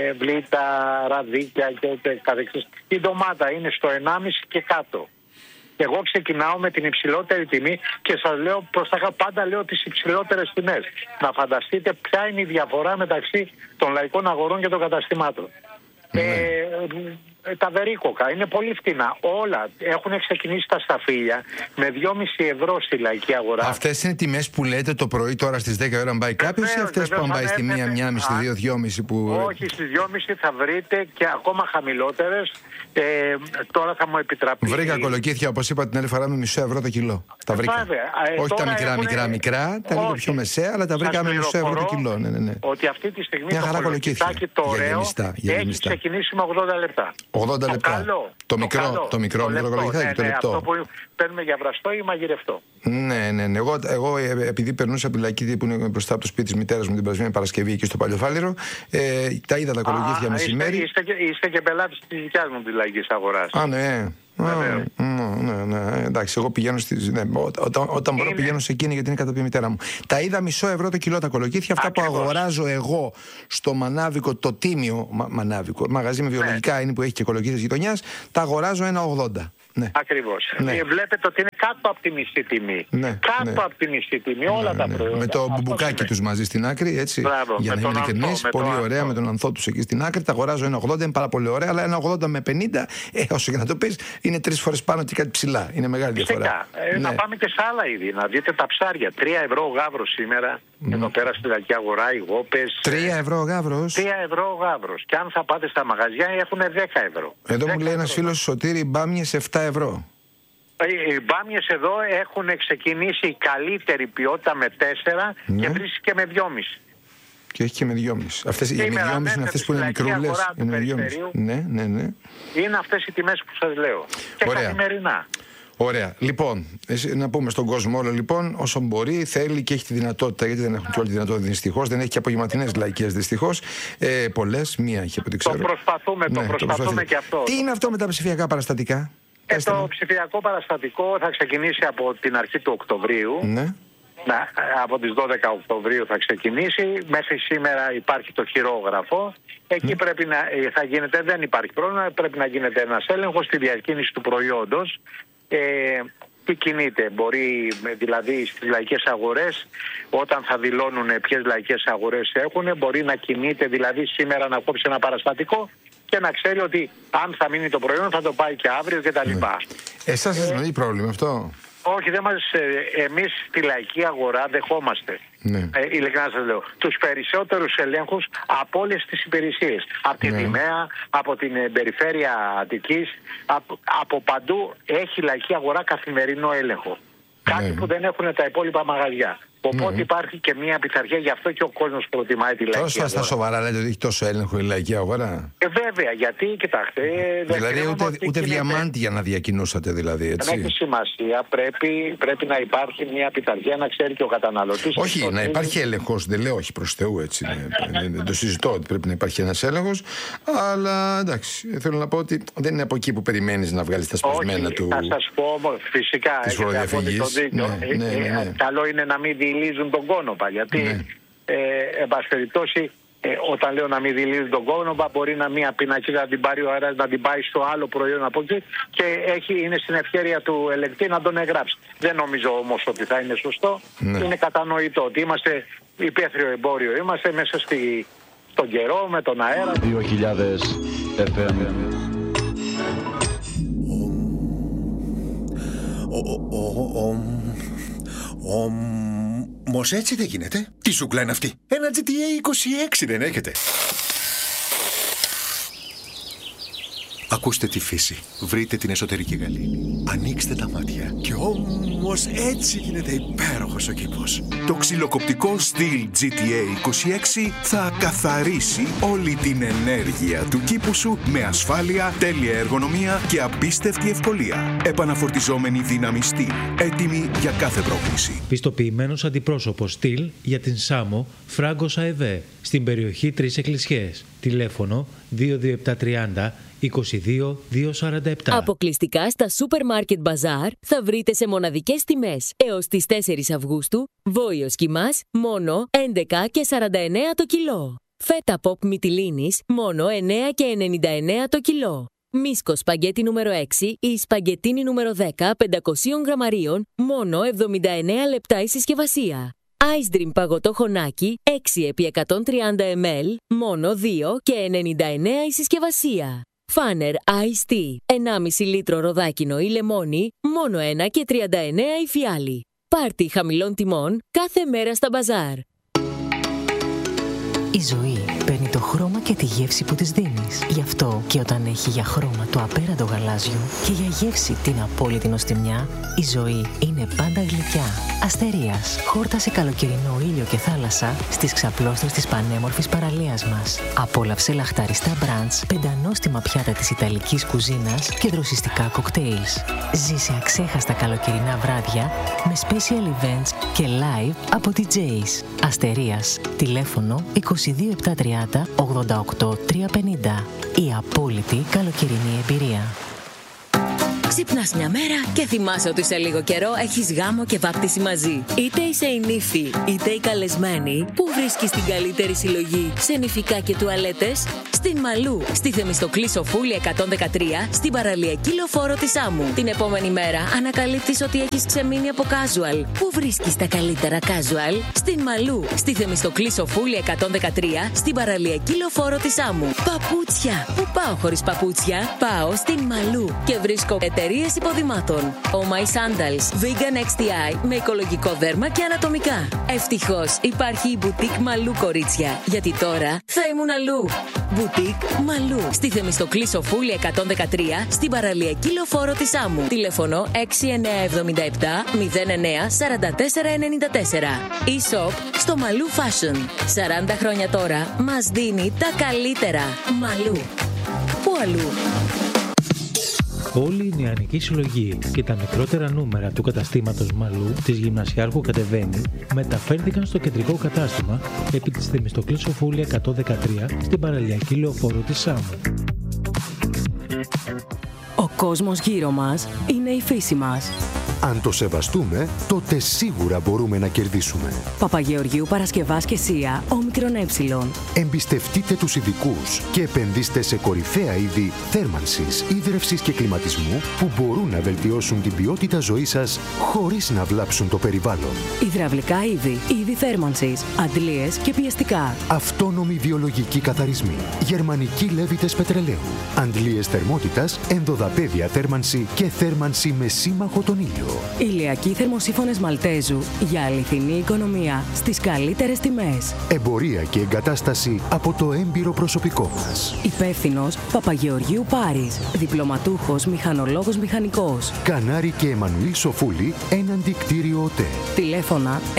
βλήτα, ραδίκια και ούτε καθεξής. Η ντομάτα είναι στο 1,5 και κάτω. Εγώ ξεκινάω με την υψηλότερη τιμή και σας λέω προς τα κάτω, πάντα λέω τις υψηλότερες τιμές. Να φανταστείτε ποια είναι η διαφορά μεταξύ των λαϊκών αγορών και των καταστημάτων. Τα βερίκοκα είναι πολύ φτηνά. Όλα έχουν ξεκινήσει τα σταφύλια με 2,5 ευρώ στη λαϊκή αγορά. Αυτές είναι τιμές που λέτε το πρωί τώρα στις 10 ώρα να πάει κάποιος, ή αυτές που αν πάει στη 1, 1,5, 2, 2,5 που... Όχι, στις 2,5 θα βρείτε και ακόμα χαμηλότερες. Τώρα θα μου επιτραπεί. Βρήκα κολοκύθια, όπως είπα την άλλη φορά, με μισό ευρώ το κιλό. Τα βρήκα. Όχι τα μικρά, τα λίγο πιο μεσαία, αλλά τα βρήκα με μισό ευρώ το κιλό. Ναι. Ότι αυτή τη στιγμή το κολοκυθάκι το ωραίο έχει ξεκινήσει με 80 λεπτά. 80 λεπτά. Το μικρό κολοκυθάκι, το λεπτό. Αυτό που παίρνουμε για βραστό ή μαγειρευτό. Ναι. Εγώ επειδή περνούσα από τη Λαϊκή που είναι μπροστά από το σπίτι της μητέρας μου την περασμένη Παρασκευή εκεί στο Παλιοφάλιρο, τα είδα τα κολοκύθια μεσημέρι. Είστε και πελάτης της δικιάς μου της Λαϊκής αγοράς. Ναι. Εντάξει, εγώ πηγαίνω όταν μπορώ πηγαίνω σε εκείνη, γιατί είναι κατά τη μητέρα μου. Τα είδα μισό ευρώ το κιλό τα κολοκύθια. Αυτά που αγοράζω εγώ στο Μανάβικο, το τίμιο Μανάβικο, μαγαζί με βιολογικά είναι που έχει και κολοκύθιες γειτονιάς, τα αγοράζω 1,80. Ναι. Ακριβώς. Βλέπετε ότι είναι κάτω από τη μισή τιμή. Κάτω από τη μισή τιμή όλα τα προϊόντα. Με το μπουμπουκάκι τους μαζί στην άκρη, έτσι. Μπράβο, για να είμαι ειλικρινής, πολύ ωραία, με τον ανθό τους εκεί στην άκρη. Τα αγοράζω 1,80, είναι πάρα πολύ ωραία, αλλά 1,80 με 50, όσο και να το πεις, είναι 3 φορές πάνω και κάτι ψηλά. Είναι μεγάλη διαφορά. Να πάμε και σε άλλα είδη. Να δείτε τα ψάρια. 3 ευρώ ο γάβρος σήμερα. Εδώ πέρα στη λαϊκή αγορά, οι γόπες. 3 ευρώ ο γάβρος. 3 ευρώ ο γάβρος. Και αν θα πάτε στα μαγαζιά έχουν 10 ευρώ. Εδώ μου λέει ένας φίλος, Σωτήρη, μπάμιες 7 ευρώ. Οι μπάμιες εδώ έχουν ξεκινήσει η καλύτερη ποιότητα με 4 και βρίσκει και με 2,5. Και έχει και με 2,5. Αυτές οι με 2,5 είναι αυτές που είναι μικρούλες. Ναι. Είναι αυτές οι τιμές που σας λέω. Και καθημερινά. Ωραία. Λοιπόν, να πούμε στον κόσμο όλο λοιπόν, όσο μπορεί, θέλει και έχει τη δυνατότητα, γιατί δεν έχουν και όλη τη δυνατότητα δυστυχώς, δεν έχει και απογευματινές λαϊκές δυστυχώς. Πολλές, μία έχει από ό,τι ξέρω. Το προσπαθούμε και αυτό. Τι είναι αυτό με τα ψηφιακά παραστατικά? Το ψηφιακό παραστατικό θα ξεκινήσει από την αρχή του Οκτωβρίου. Ναι. Από τις 12 Οκτωβρίου θα ξεκινήσει. Μέχρι σήμερα υπάρχει το χειρόγραφο. Εκεί πρέπει θα γίνεται, δεν υπάρχει πρόβλημα, πρέπει να γίνεται ένας έλεγχος στη διακίνηση του προϊόντος. Τι κινείται, μπορεί δηλαδή στις λαϊκές αγορές, όταν θα δηλώνουν ποιες λαϊκές αγορές έχουν, μπορεί να κινείται δηλαδή σήμερα να κόψει ένα παραστατικό και να ξέρει ότι αν θα μείνει το προϊόν θα το πάει και αύριο κτλ. Εσάς σας δημιουργεί πρόβλημα αυτό? Όχι, εμείς στη λαϊκή αγορά δεχόμαστε. Ειλικρινά σας λέω, τους περισσότερους ελέγχους από όλες τις υπηρεσίες. Από τη Δημαία, από την περιφέρεια Αττικής, από παντού έχει λαϊκή αγορά καθημερινό έλεγχο. Κάτι που δεν έχουν τα υπόλοιπα μαγαζιά. Οπότε υπάρχει και μια πειθαρχία, γι' αυτό και ο κόσμος προτιμάει τη λαϊκή αγορά. Τόσο στα σοβαρά λέτε ότι έχει τόσο έλεγχο η λαϊκή αγορά? Βέβαια, γιατί κοιτάξτε. Δηλαδή ούτε διαμάντι για να διακινούσατε, δηλαδή, έτσι. Δεν έχει σημασία. Πρέπει να υπάρχει μια πειθαρχία, να ξέρει και ο καταναλωτής. Όχι, να υπάρχει έλεγχος. Δεν λέω όχι προς Θεού, έτσι. Δεν το συζητώ ότι πρέπει να υπάρχει ένας έλεγχος. Αλλά εντάξει, θέλω να πω ότι δεν είναι από εκεί που περιμένεις να βγάλεις τα σπασμένα του. Θα σας πω όμως, φυσικά. Καλό είναι να μην διηλίζουν τον κόνοπα, γιατί εν πάση περιπτώσει, όταν λέω να μην διηλίζουν τον κόνοπα, μπορεί να μία πινακίδα να την πάρει ο αέρας, να την πάει στο άλλο προϊόν από εκεί και είναι στην ευχέρεια του ελεγκτή να τον εγγράψει. Δεν νομίζω όμως ότι θα είναι σωστό. Είναι κατανοητό ότι είμαστε υπαίθριο εμπόριο, είμαστε μέσα στον καιρό, με τον αέρα. 2000 FM. Όμως έτσι δεν γίνεται. Τι σούκλα είναι αυτή? Ένα GTA 26 δεν έχετε? Ακούστε τη φύση. Βρείτε την εσωτερική γαλήνη. Ανοίξτε τα μάτια. Και όμως έτσι γίνεται υπέροχος ο κήπος. Το ξυλοκοπτικό Stihl GTA 26 θα καθαρίσει όλη την ενέργεια του κήπου σου με ασφάλεια, τέλεια εργονομία και απίστευτη ευκολία. Επαναφορτιζόμενη δύναμη Stihl. Έτοιμη για κάθε πρόκληση. Πιστοποιημένος αντιπρόσωπος Stihl για την Σάμο Φράγκος ΑΕΒ στην περιοχή 3 Εκκλησιές. Τηλέφωνο 22730 22-247. Αποκλειστικά στα Supermarket Bazaar θα βρείτε σε μοναδικές τιμές έως τις 4 Αυγούστου βόηος κιμάς μόνο 11 και 49 το κιλό. Φέτα pop μυτιλίνης μόνο 9 και 99 το κιλό. Μίσκο σπαγκέτι νούμερο 6 ή σπαγκετίνι νούμερο 10 500 γραμμαρίων, μόνο 79 λεπτά η συσκευασία. Ice Dream παγωτό χωνάκι 6x130 ml, μόνο 2 και 99 η συσκευασία. Φάνερ Ice Tea 1,5 λίτρο ροδάκινο ή λεμόνι, μόνο 1 και 39 η φιάλη. Πάρτι χαμηλών τιμών κάθε μέρα στα μπαζάρ. Η ζωή παίρνει το χρώμα και τη γεύση που της δίνεις. Γι' αυτό και όταν έχει για χρώμα το απέραντο γαλάζιο και για γεύση την απόλυτη νοστιμιά, η ζωή είναι πάντα γλυκιά. Αστερίας. Χόρτασε καλοκαιρινό ήλιο και θάλασσα στις ξαπλώστρες της πανέμορφης παραλίας μας. Απόλαυσε λαχταριστά μπραντς, πεντανόστιμα πιάτα της ιταλικής κουζίνας και δροσιστικά κοκτέιλς. Ζήσε αξέχαστα καλοκαιρινά βράδια με special events και live από DJs. Αστερίας. Τηλέφωνο 22730 88 350. Η απόλυτη καλοκαιρινή εμπειρία. Ξυπνάς μια μέρα και θυμάσαι ότι σε λίγο καιρό έχεις γάμο και βάπτιση μαζί. Είτε είσαι η νύφη, είτε η καλεσμένη, που βρίσκεις την καλύτερη συλλογή σε νηφικά και τουαλέτες? Στην Μαλού, στη Θεμιστοκλή Σοφούλη 113, στην παραλιακή λεωφόρο της Άμμου. Την επόμενη μέρα ανακαλύπτεις ότι έχεις ξεμείνει από casual. Πού βρίσκεις τα καλύτερα casual? Στην Μαλού, στη Θεμιστοκλή Σοφούλη 113, στην παραλιακή λεωφόρο της Άμμου. Παπούτσια. Πού πάω χωρίς παπούτσια? Πάω στην Μαλού και βρίσκω εταιρείες υποδημάτων. Oh My Sandals, Vegan XTI με οικολογικό δέρμα και ανατομικά. Ευτυχώς υπάρχει η Boutique Μαλού, κορίτσια, γιατί τώρα θα ήμουν αλλού. Boutique Μαλού, στη Θεμιστοκλή Σοφούλη 113, στην παραλιακή λεωφόρο της Άμμου. Τηλέφωνο 6977 09 44 94. E-shop στο Μαλού Fashion. 40 χρόνια τώρα μας δίνει τα καλύτερα. Μαλού. Πού αλλού? Όλη η νεανική συλλογή και τα μικρότερα νούμερα του καταστήματος Μαλού της Γυμνασιάρχου Κατεβαίνει μεταφέρθηκαν στο κεντρικό κατάστημα επί της Θεμιστοκλής Σοφούλη 113 στην παραλιακή λεωφόρο της Σάμου. Ο κόσμος γύρω μας είναι η φύση μας. Αν το σεβαστούμε, τότε σίγουρα μπορούμε να κερδίσουμε. Παπαγεωργίου Παρασκευάς και Σία, όμικρον ε. Εμπιστευτείτε τους ειδικούς και επενδύστε σε κορυφαία είδη θέρμανσης, ίδρευσης και κλιματισμού που μπορούν να βελτιώσουν την ποιότητα ζωής σας χωρίς να βλάψουν το περιβάλλον. Υδραυλικά είδη θέρμανσης, αντλίες και πιεστικά. Αυτόνομοι βιολογικοί καθαρισμοί, γερμανικοί λέβητες πετρελαίου, αντλίες θερμότητας, ενδοδαπέδια θέρμανση και θέρμανση με σύμμαχο τον ήλιο. Ηλιακοί θερμοσύφωνες Μαλτέζου για αληθινή οικονομία στις καλύτερες τιμές. Εμπορία και εγκατάσταση από το έμπειρο προσωπικό μας. Υπεύθυνος Παπαγεωργίου Πάρης. Διπλωματούχος μηχανολόγος μηχανικός. Κανάρη και Εμμανουήλ Σοφούλη, έναντι κτίριο ΟΤΕ. Τηλέφωνα 6974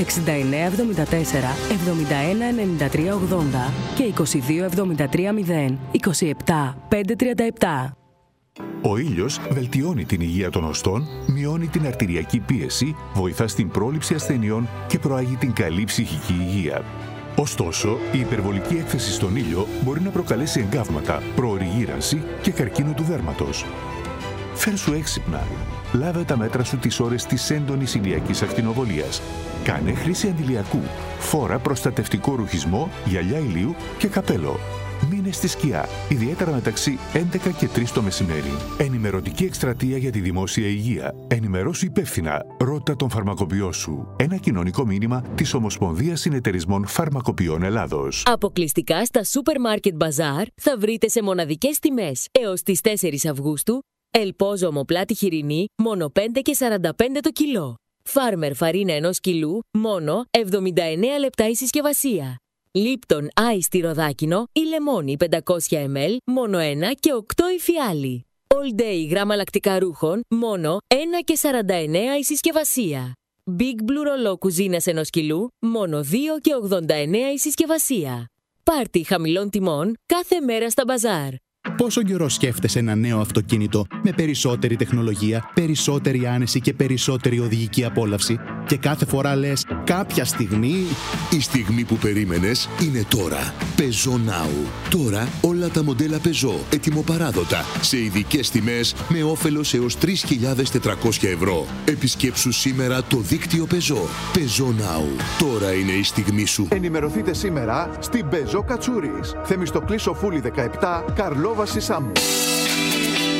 71 93 80 και 22 73 0 27 537. Ο ήλιος βελτιώνει την υγεία των οστών, μειώνει την αρτηριακή πίεση, βοηθά στην πρόληψη ασθενειών και προάγει την καλή ψυχική υγεία. Ωστόσο, η υπερβολική έκθεση στον ήλιο μπορεί να προκαλέσει εγκάβματα, προωρή γύρανση και καρκίνο του δέρματος. Φέρσου έξυπνα. Λάβε τα μέτρα σου τις ώρες της έντονης ηλιακής ακτινοβολίας. Κάνε χρήση αντιλιακού. Φόρα προστατευτικό ρουχισμό, γυαλιά ηλίου και καπέλο. Μείνε στη σκιά, ιδιαίτερα μεταξύ 11 και 3 το μεσημέρι. Ενημερωτική εκστρατεία για τη δημόσια υγεία. Ενημερώσου υπεύθυνα. Ρώτα τον φαρμακοποιό σου. Ένα κοινωνικό μήνυμα της Ομοσπονδίας Συνεταιρισμών Φαρμακοποιών Ελλάδος. Αποκλειστικά στα Supermarket Bazaar θα βρείτε σε μοναδικές τιμές έως τις 4 Αυγούστου ελπόζο ομοπλάτη χοιρινή μόνο 5 και 45 το κιλό. Φάρμερ φαρίνα 1 κιλού μόνο 79 λεπτά η συσκευασία. Λίπτον άιστη ροδάκινο ή λεμόνι 500 ml, μόνο 1 και 8 η φιάλη. All Day γράμμα λακτικά ρούχων, μόνο 1 και 49 η συσκευασία. Big Blue ρολό κουζίνας 1 κιλού, μόνο 2 και 89 η συσκευασία. Πάρτι χαμηλών τιμών κάθε μέρα στα μπαζάρ. Πόσο καιρό σκέφτεσαι ένα νέο αυτοκίνητο με περισσότερη τεχνολογία, περισσότερη άνεση και περισσότερη οδηγική απόλαυση και κάθε φορά λες κάποια στιγμή... Η στιγμή που περίμενες είναι τώρα. Peugeot Now. Τώρα όλα τα μοντέλα Peugeot ετοιμοπαράδοτα σε ειδικές τιμές με όφελος έως 3.400 ευρώ. Επισκέψου σήμερα το δίκτυο Peugeot. Peugeot Now. Τώρα είναι η στιγμή σου. Ενημερωθείτε σήμερα στην Peugeot Κατσούρης. Θεμιστοκλή Σοφούλη 17, Καρλόβαση Σάμου.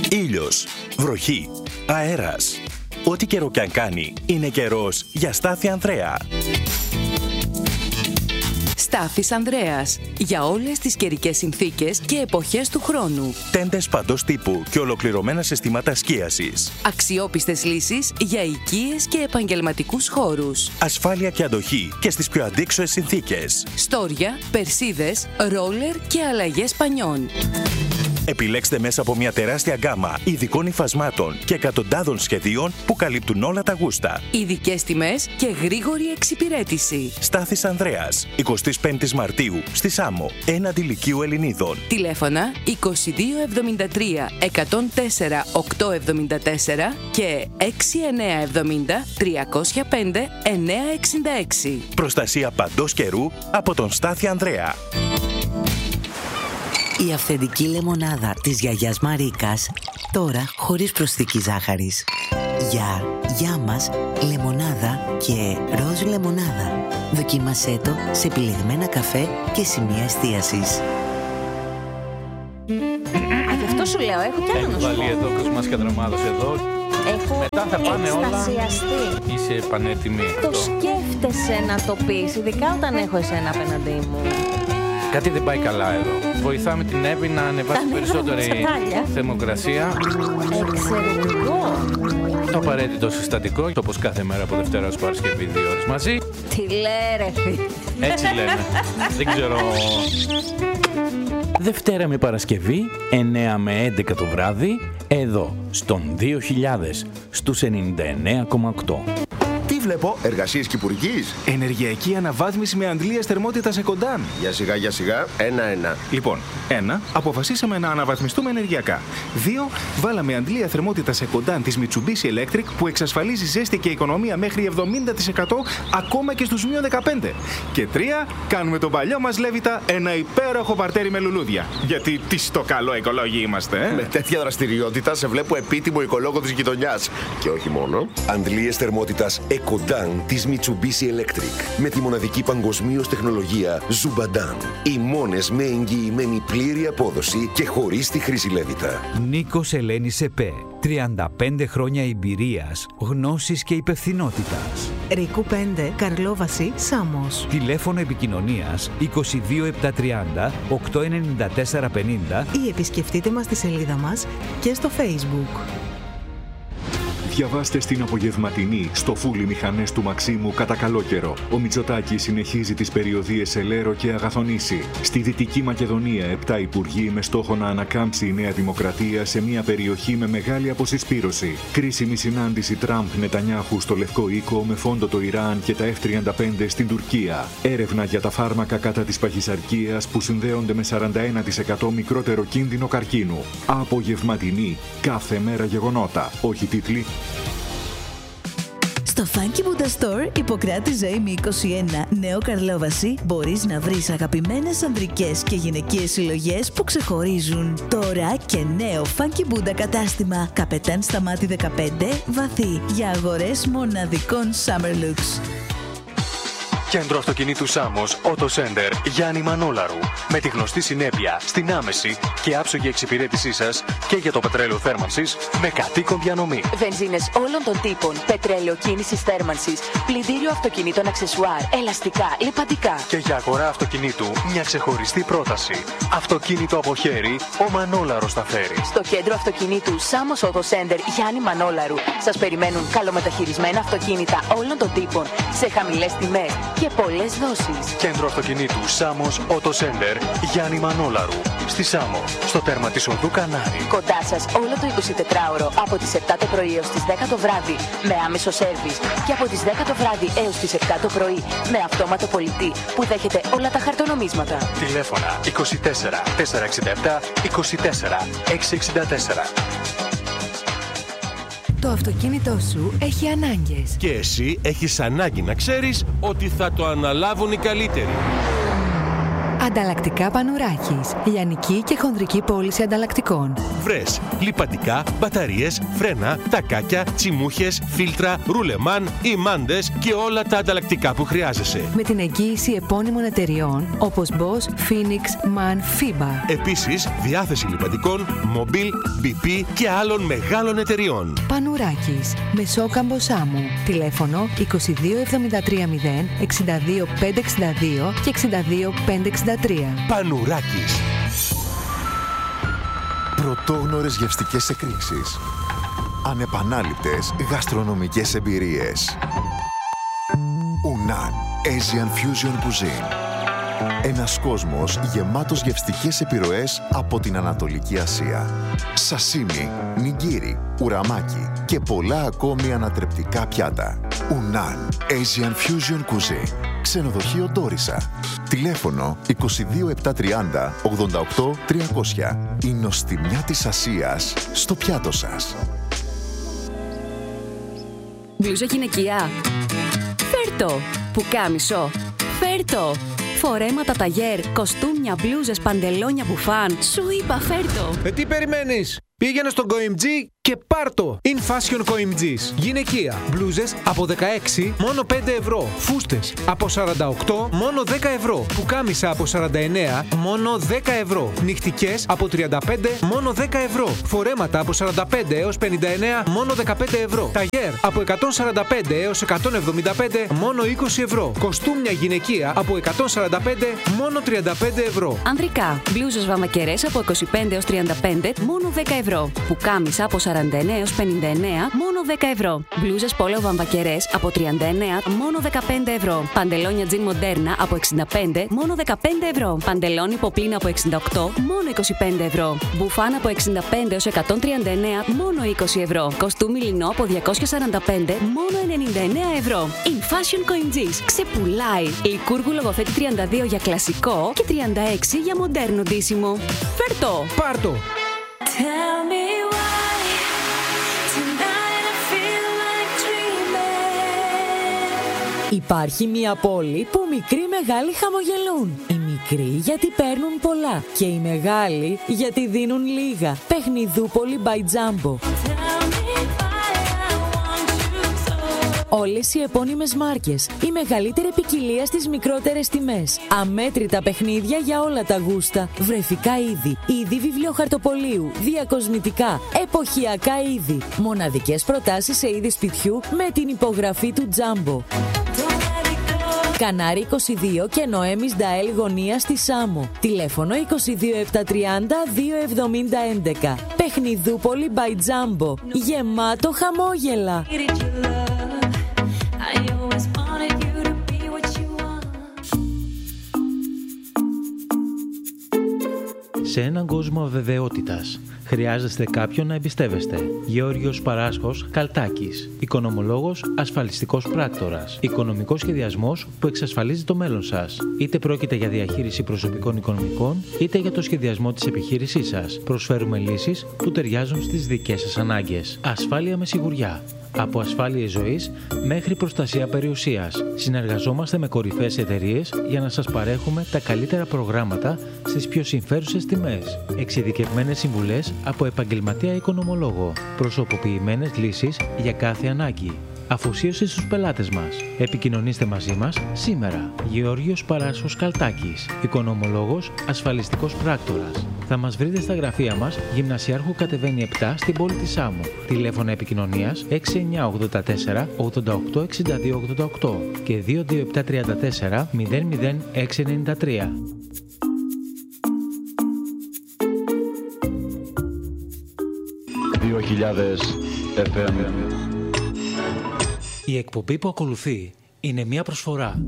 Ήλιος, βροχή, αέρας. Ό,τι καιρό κι αν κάνει, είναι καιρός για Στάθη Ανδρέα. Στάθης Ανδρέας. Για όλες τις καιρικές συνθήκες και εποχές του χρόνου. Τέντες παντός τύπου και ολοκληρωμένα συστήματα σκίασης. Αξιόπιστες λύσεις για οικίες και επαγγελματικούς χώρους. Ασφάλεια και αντοχή και στις πιο αντίξωες συνθήκες. Στόρια, περσίδες, ρόλερ και αλλαγές πανιών. Επιλέξτε μέσα από μια τεράστια γκάμα ειδικών υφασμάτων και εκατοντάδων σχεδίων που καλύπτουν όλα τα γούστα. Ειδικές τιμές και γρήγορη εξυπηρέτηση. Στάθης Ανδρέας, 25 Μαρτίου, στη Σάμο, έναντι Λυκείου Ελληνίδων. Τηλέφωνα 2273 104 874 και 6970 305 966. Προστασία παντός καιρού από τον Στάθη Ανδρέα. Η αυθεντική λεμονάδα της γιαγιάς Μαρίκας, τώρα χωρίς προσθήκη ζάχαρης. Για μας, λεμονάδα και ροζ λεμονάδα. Δοκίμασέ το σε επιλεγμένα καφέ και σημεία εστίασης. Γι' αυτό σου λέω, έχω κι άλλο να σου πω. Έχει βάλει εδώ Κοσμάς Κατραμάδος εδώ. Έχω μετά θα πάνε εκστασιαστεί. Όλα. Είσαι πανέτοιμη. Το σκέφτεσαι να το πεις, ειδικά όταν έχω εσένα απέναντί μου. Κάτι δεν πάει καλά εδώ. Βοηθάμε την Εύη να ανεβάσει περισσότερη θερμοκρασία. Εξαιρετικό. Το απαραίτητο συστατικό, όπως κάθε μέρα από Δευτέρα ως Παρασκευή 2 ώρες μαζί. Τι λέει ρε φίλε. Έτσι λένε. Δεν ξέρω. Δευτέρα με Παρασκευή, 9 με 11 το βράδυ, εδώ, στον 2000, στους 99,8. Τι βλέπω, εργασίες Κυπουργής. Ενεργειακή αναβάθμιση με αντλίας θερμότητας σε κοντάν. Για σιγά, ένα-ένα. Λοιπόν, 1. Αποφασίσαμε να αναβαθμιστούμε ενεργειακά. 2. Βάλαμε αντλία θερμότητας σε κοντάν της Mitsubishi Electric που εξασφαλίζει ζέστη και οικονομία μέχρι 70% ακόμα και στους -15. Και 3. Κάνουμε τον παλιό μας Λέβητα ένα υπέροχο παρτέρι με λουλούδια. Γιατί τι στο καλό οικολόγοι είμαστε, Με τέτοια δραστηριότητα σε βλέπω επίτιμο οικολόγο της γειτονιάς. Και όχι μόνο. Αντλίες θερμότητας Κοντάν της Mitsubishi Electric με τη μοναδική παγκοσμίως τεχνολογία Zubadan. Οι μόνες με εγγυημένη πλήρη απόδοση και χωρίς τη χρήση Λέβητα. Νίκος Ελένης ΕΠΕ. 35 χρόνια εμπειρίας, γνώσης και υπευθυνότητας. Ρίκου 5, Καρλόβαση, Σάμος. Τηλέφωνο επικοινωνίας 22730 89450 ή επισκεφτείτε μας στη σελίδα μας και στο Facebook. Διαβάστε στην απογευματινή στο Φούλι μηχανές του Μαξίμου κατά καλό καιρό. Ο Μητσοτάκης συνεχίζει τις περιοδίες σε Λέρο και Αγαθονήσι. Στη Δυτική Μακεδονία, 7 υπουργοί με στόχο να ανακάμψει η Νέα Δημοκρατία σε μια περιοχή με μεγάλη αποσυσπήρωση. Κρίσιμη συνάντηση Τραμπ-Νετανιάχου στο Λευκό Οίκο με φόντο το Ιράν και τα F-35 στην Τουρκία. Έρευνα για τα φάρμακα κατά της παχυσαρκίας που συνδέονται με 41% μικρότερο κίνδυνο καρκίνου. Απογευματινή, κάθε μέρα γεγονότα. Όχι τίτλοι. Στο Funky Buddha Store, Ιπποκράτη Ζωήμη 21, Νέο Καρλόβαση, μπορείς να βρεις αγαπημένες ανδρικές και γυναικείες συλλογές που ξεχωρίζουν. Τώρα και νέο Funky Buddha κατάστημα, Καπετάν Σταμάτη 15, Βαθύ, για αγορές μοναδικών Summer Looks. Κέντρο αυτοκινήτου Σάμος, Auto Center, Γιάννη Μανόλαρου. Με τη γνωστή συνέπεια στην άμεση και άψογη εξυπηρέτησή σας και για το πετρέλαιο θέρμανσης με κατοίκον διανομή. Βενζίνες όλων των τύπων, πετρέλαιο κίνησης θέρμανσης, πλυντήριο αυτοκινήτων αξεσουάρ, ελαστικά, λιπαντικά. Και για αγορά αυτοκινήτου μια ξεχωριστή πρόταση. Αυτοκίνητο από χέρι, ο Μανόλαρος θα φέρει. Στο κέντρο αυτοκινήτου Σάμος Auto Center Γιάννη Μανόλαρου σας περιμένουν καλομεταχειρισμένα αυτοκίνητα όλων των τύπων σε χαμηλές τιμές και πολλές δόσεις. Κέντρο αυτοκινήτου Σάμος Auto Center Γιάννη Μανόλαρου. Στη Σάμο, στο τέρμα της οδού Κανάρη. Κοντά σας όλο το 24ωρο από τις 7 το πρωί έως τις 10 το βράδυ με άμεσο σέρβις και από τις 10 το βράδυ έως τις 7 το πρωί με αυτόματο πολιτή που δέχεται όλα τα χαρτονομίσματα. Τηλέφωνα 24 467 24 664. Το αυτοκίνητό σου έχει ανάγκες. Και εσύ έχεις ανάγκη να ξέρεις ότι θα το αναλάβουν οι καλύτεροι. Ανταλλακτικά Πανουράκης. Λιανική και χονδρική πώληση ανταλλακτικών. Βρες λιπαντικά, μπαταρίες, φρένα, τακάκια, τσιμούχες, φίλτρα, ρουλεμάν, ημάντες και όλα τα ανταλλακτικά που χρειάζεσαι. Με την εγγύηση επώνυμων εταιριών όπως Bosch, Phoenix, MAN, FIBA. Επίσης, διάθεση λιπαντικών, Mobil, BP και άλλων μεγάλων εταιριών. Πανουράκης. Μεσόκαμπο Σάμου. Τηλέφωνο 22730 62562 και 62563. Πανουράκης. Πρωτόγνωρες γευστικές εκρήξεις. Ανεπανάληπτες γαστρονομικές εμπειρίες. Unan Asian Fusion Cuisine. Ένας κόσμος γεμάτος γευστικές επιρροές από την Ανατολική Ασία. Σασίμι, νιγκίρι, ουραμάκι και πολλά ακόμη ανατρεπτικά πιάτα. Unan Asian Fusion Cuisine. Ξενοδοχείο Ντόρισα. Τηλέφωνο 22730 88 300. Η νοστιμιά της Ασίας στο πιάτο σας. Μπλούζα γυναικεία. Φέρτο. Πουκάμισο. Φέρτο. Φορέματα ταγέρ, κοστούμια, μπλούζες, παντελόνια, μπουφάν. Σου είπα φέρτο. Τι περιμένεις? Πήγαινε στον COIMG και πάρτο! In Fashion COIMG's. Γυναικεία. Μπλούζες από 16 μόνο 5 ευρώ. Φούστες από 48 μόνο 10 ευρώ. Πουκάμισα από 49 μόνο 10 ευρώ. Νυχτικές από 35 μόνο 10 ευρώ. Φορέματα από 45 έως 59 μόνο 15 ευρώ. Ταγέρ από 145 έως 175 μόνο 20 ευρώ. Κοστούμια γυναικεία από 145 μόνο 35 ευρώ. Ανδρικά. Μπλούζες βαμβακερές από 25 έως 35 μόνο 10 ευρώ. Πουκάμισα από 49 έως 59 μόνο 10 ευρώ. Μπλούζες πόλο βαμβακερές από 39 μόνο 15 ευρώ. Παντελόνια τζιν μοντέρνα από 65 μόνο 15 ευρώ. Παντελόνι ποπλίνα από 68 μόνο 25 ευρώ. Μπουφάν από 65 έως 139 μόνο 20 ευρώ. Κοστούμι λινό από 245 μόνο 99 ευρώ. In Fashion COIMG's. Ξεπουλάει. Λικούργου Λογοθέτη 32 για κλασικό και 36 για μοντέρνο ντύσιμο. Φέρτο! Πάρτο! Tell me why tonight I feel like dreaming. Υπάρχει μια πόλη που μικροί μεγάλοι χαμογελούν. Οι μικροί γιατί παίρνουν πολλά και οι μεγάλοι γιατί δίνουν λίγα. Παιχνιδούπολη by Jumbo. Όλες οι επώνυμες μάρκες, η μεγαλύτερη ποικιλία στις μικρότερες τιμές. Αμέτρητα παιχνίδια για όλα τα γούστα. Βρεφικά είδη, είδη βιβλιοχαρτοπολίου, διακοσμητικά, εποχιακά είδη. Μοναδικές προτάσεις σε είδη σπιτιού με την υπογραφή του Jumbo. Κανάρι 22 και Νοέμις Νταέλ γωνία στη Σάμο. Τηλέφωνο 22730 27011. Παιχνιδούπολη by Jumbo. Γεμάτο χαμόγελα. Σε έναν κόσμο αβεβαιότητας, χρειάζεστε κάποιον να εμπιστεύεστε. Γεώργιος Παράσχος Καλτάκης. Οικονομολόγος, ασφαλιστικός πράκτορας. Οικονομικός σχεδιασμός που εξασφαλίζει το μέλλον σας. Είτε πρόκειται για διαχείριση προσωπικών οικονομικών, είτε για το σχεδιασμό της επιχείρησής σας. Προσφέρουμε λύσεις που ταιριάζουν στις δικές σας ανάγκες. Ασφάλεια με σιγουριά. Από ασφάλειες ζωής μέχρι προστασία περιουσίας. Συνεργαζόμαστε με κορυφαίες εταιρείες για να σας παρέχουμε τα καλύτερα προγράμματα στις πιο συμφέρουσες τιμές. Εξειδικευμένες συμβουλές από επαγγελματία οικονομολόγο. Προσωποποιημένες λύσεις για κάθε ανάγκη. Αφοσίωση στους πελάτες μας. Επικοινωνήστε μαζί μας σήμερα. Γεώργιος Παράσχος Καλτάκης. Οικονομολόγος, ασφαλιστικός πράκτορας. Θα μας βρείτε στα γραφεία μας, Γυμνασιάρχου κατεβαίνει 7 στην πόλη της Σάμου. Τηλέφωνα επικοινωνίας 6984 88 62 88 και 22734 00693. FM. Η εκπομπή που ακολουθεί είναι μια προσφορά.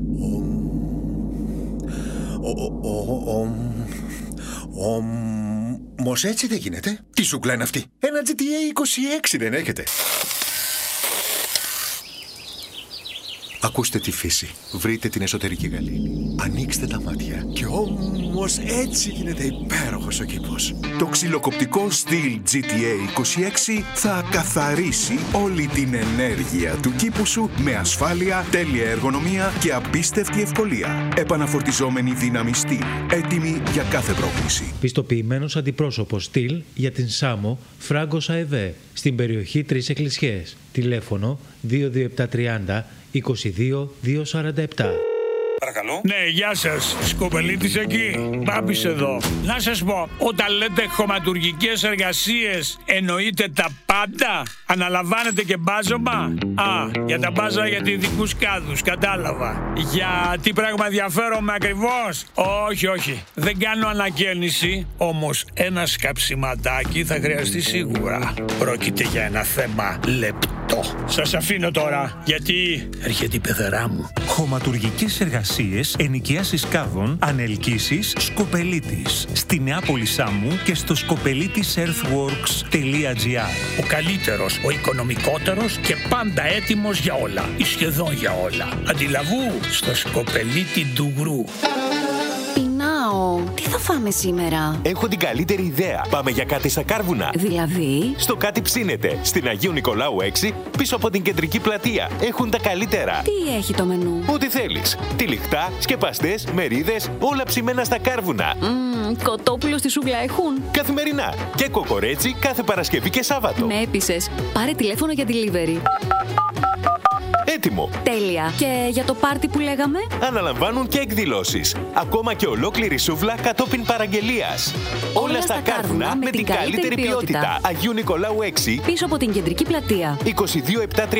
Όμως έτσι δεν γίνεται. Τι σούκλα είναι αυτή? Ένα GTA 26 δεν έχετε? Ακούστε τη φύση. Βρείτε την εσωτερική γαλήνη. Ανοίξτε τα μάτια. Και όμως έτσι γίνεται υπέροχος ο κήπος. Το ξυλοκοπτικό Steel GTA 26 θα καθαρίσει όλη την ενέργεια του κήπου σου με ασφάλεια, τέλεια εργονομία και απίστευτη ευκολία. Επαναφορτιζόμενη δύναμη Steel. Έτοιμη για κάθε πρόκληση. Πιστοποιημένος αντιπρόσωπος Steel για την Σάμο Φράγκος ΑΕΒ στην περιοχή 3 Εκκλησιές. Τηλέφωνο 22730 22-247. Παρακαλώ. Ναι, γεια σας. Σκοπελίτης εκεί. Μπάμπης εδώ. Να σας πω, όταν λέτε χωματουργικές εργασίες, εννοείτε τα πάντα? Αναλαμβάνετε και μπάζωμα? Για τα μπάζα για ειδικούς κάδους, κατάλαβα. Για τι πράγμα ενδιαφέρομαι ακριβώς? Όχι. Δεν κάνω ανακαίνιση, όμως ένα σκαψιματάκι θα χρειαστεί σίγουρα. Πρόκειται για ένα θέμα λεπτό. Σας αφήνω τώρα, γιατί έρχεται η πεθερά μου. Χωματουργικές εργασίες, ενοικίασης κάδων, ανελκύσεις, Σκοπελίτης. Στη Νεάπολη Σάμου και στο skopelitisearthworks.gr. Ο καλύτερος, ο οικονομικότερος και πάντα έτοιμος για όλα. Ή σχεδόν για όλα. Αντιλαβού στο Σκοπελίτη Ντουγρού. Τι θα φάμε σήμερα? Έχω την καλύτερη ιδέα. Πάμε για κάτι στα Κάρβουνα. Δηλαδή? Στο Κάτι Ψήνεται, στην Αγίου Νικολάου 6, πίσω από την κεντρική πλατεία. Έχουν τα καλύτερα. Τι έχει το μενού? Ό,τι θέλεις. Τυλιχτά, σκεπαστές, μερίδες, όλα ψημένα στα Κάρβουνα. Κοτόπουλο στη σούγκλα έχουν? Καθημερινά. Και κοκορέτσι κάθε Παρασκευή και Σάββατο. Με έπεισες. Πάρε τηλέφωνο για delivery. Έτοιμο. Τέλεια. Και για το πάρτι που λέγαμε? Αναλαμβάνουν και εκδηλώσεις. Ακόμα και ολόκληρη σούβλα κατόπιν παραγγελίας. Όλα στα Κάρβουνα με την καλύτερη ποιότητα. Αγίου Νικολάου 6. Πίσω από την κεντρική πλατεία. 22